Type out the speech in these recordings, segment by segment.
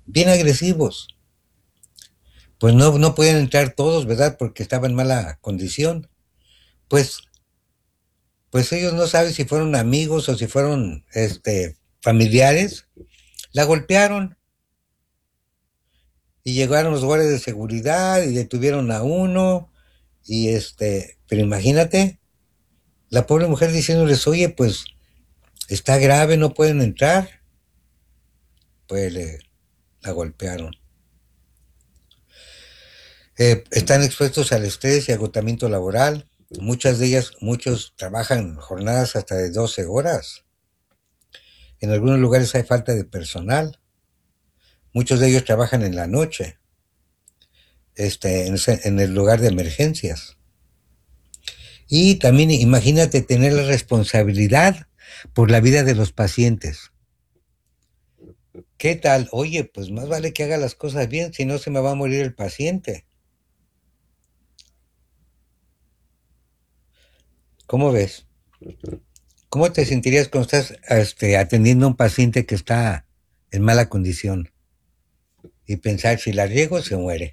bien agresivos. Pues no podían entrar todos, ¿verdad? Porque estaban en mala condición. Pues, pues ellos no saben si fueron amigos o si fueron, familiares. La golpearon y llegaron los guardias de seguridad y detuvieron a uno y pero imagínate, la pobre mujer diciéndoles, oye, pues está grave, no pueden entrar. Pues la golpearon. Están expuestos al estrés y agotamiento laboral. Muchas de ellas, muchos trabajan jornadas hasta de 12 horas. En algunos lugares hay falta de personal. Muchos de ellos trabajan en la noche, en el lugar de emergencias. Y también imagínate tener la responsabilidad por la vida de los pacientes. ¿Qué tal? Oye, pues más vale que haga las cosas bien, si no se me va a morir el paciente. ¿Cómo ves? ¿Cómo te sentirías cuando estás atendiendo a un paciente que está en mala condición y pensar si la riego se muere?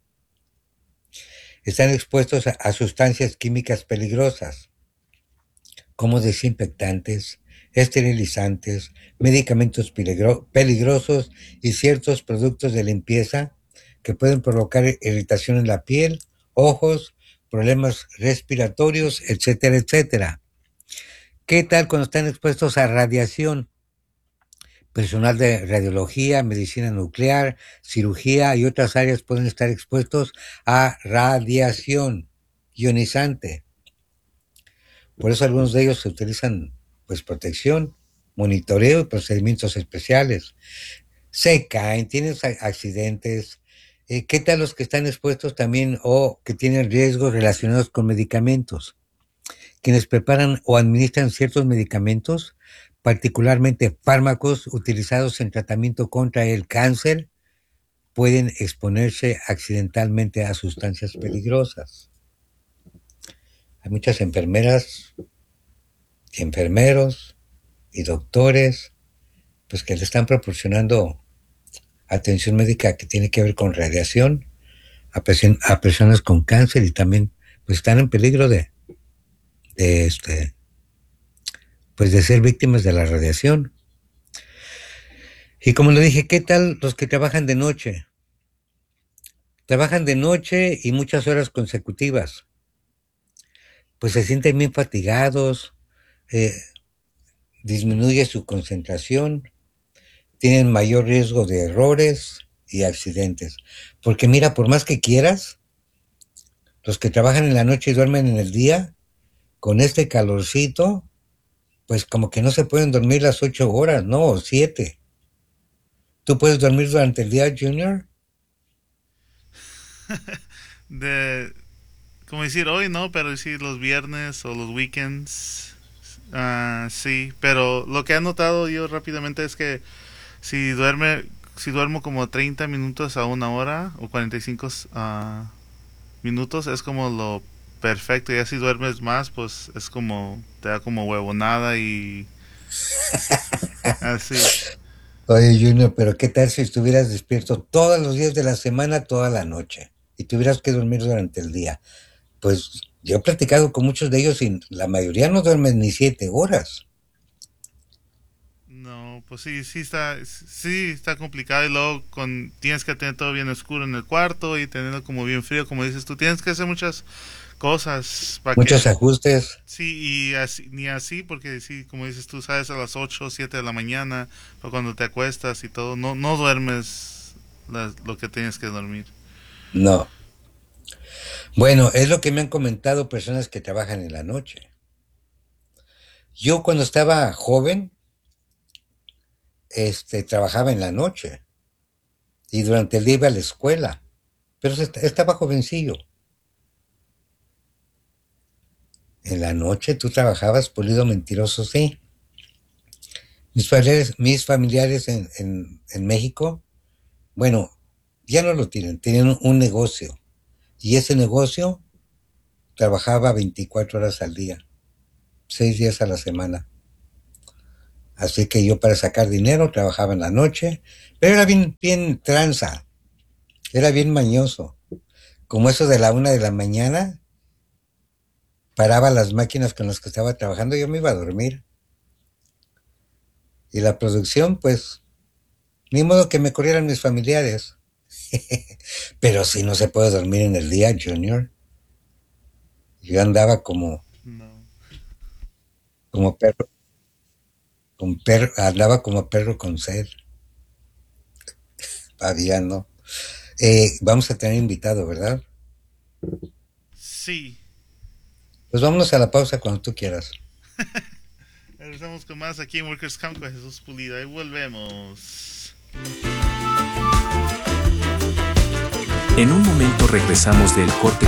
Están expuestos a sustancias químicas peligrosas como desinfectantes, esterilizantes, medicamentos peligrosos y ciertos productos de limpieza que pueden provocar irritación en la piel, ojos, problemas respiratorios, etcétera, etcétera. ¿Qué tal cuando están expuestos a radiación? Personal de radiología, medicina nuclear, cirugía y otras áreas pueden estar expuestos a radiación ionizante. Por eso algunos de ellos se utilizan pues protección, monitoreo y procedimientos especiales. Se caen, tienen accidentes. ¿Qué tal los que están expuestos también o que tienen riesgos relacionados con medicamentos? Quienes preparan o administran ciertos medicamentos, particularmente fármacos utilizados en tratamiento contra el cáncer, pueden exponerse accidentalmente a sustancias peligrosas. Hay muchas enfermeras, enfermeros y doctores pues que le están proporcionando atención médica que tiene que ver con radiación a personas con cáncer y también pues están en peligro de pues de ser víctimas de la radiación. Y como le dije, ¿qué tal los que trabajan de noche? Trabajan de noche y muchas horas consecutivas. Pues se sienten bien fatigados, eh, disminuye su concentración, tienen mayor riesgo de errores y accidentes. Porque mira, por más que quieras, los que trabajan en la noche y duermen en el día, con este calorcito, pues como que no se pueden dormir las 8 horas, no, o 7. ¿Tú puedes dormir durante el día, Junior? De, como decir hoy, ¿no? Pero decir los viernes o los weekends. Sí, pero lo que he notado yo rápidamente es que si si duermo como 30 minutos a una hora o 45 minutos es como lo perfecto. Ya si duermes más, pues es como te da como huevonada y así. Oye, Junior, pero ¿qué tal si estuvieras despierto todos los días de la semana, toda la noche, y tuvieras que dormir durante el día? Pues yo he platicado con muchos de ellos y la mayoría no duermen ni 7 horas. No, pues sí está complicado y luego tienes que tener todo bien oscuro en el cuarto y tenerlo como bien frío, como dices tú, tienes que hacer muchas cosas para Muchos que ajustes. sí y así ni así porque sí, como dices tú, sabes a las 8 o 7 de la mañana, o cuando te acuestas y todo, no duermes lo que tienes que dormir. No. Bueno, es lo que me han comentado personas que trabajan en la noche. Yo cuando estaba joven, trabajaba en la noche y durante el día iba a la escuela, pero estaba jovencillo. En la noche tú trabajabas, pulido mentiroso, sí. Mis familiares en México, bueno, ya no lo tienen, tenían un negocio y ese negocio trabajaba 24 horas al día, 6 días a la semana. Así que yo para sacar dinero trabajaba en la noche, pero era bien tranza, era bien mañoso. Como eso de la 1 de la mañana, paraba las máquinas con las que estaba trabajando, yo me iba a dormir. Y la producción, pues, ni modo que me corrieran mis familiares. Pero si no se puede dormir en el día, Junior. Yo andaba No. como perro, andaba como perro con sed, paviando. Vamos a tener invitado, ¿verdad? Sí. Pues vámonos a la pausa cuando tú quieras. Regresamos con más aquí en Workers Camp con Jesús Pulido. Ahí volvemos. En un momento regresamos del corte